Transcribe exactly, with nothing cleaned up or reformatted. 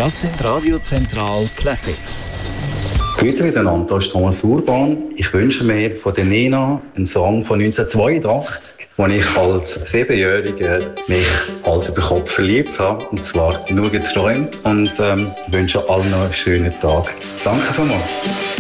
Das sind Radio Zentral Classics. Grüezi miteinander, hier ist Thomas Urban. Ich wünsche mir von der Nena einen Song von neunzehnhundertzweiundachtzig, wo ich als Siebenjähriger mich Hals über Kopf verliebt habe, und zwar nur geträumt, und ähm, wünsche allen noch einen schönen Tag. Danke vielmals.